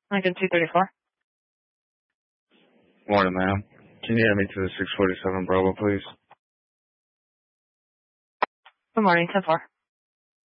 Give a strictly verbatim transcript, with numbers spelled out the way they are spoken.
Lincoln two thirty-four. Morning, ma'am. Can you add me to the six forty-seven Bravo, please? Good morning, ten four.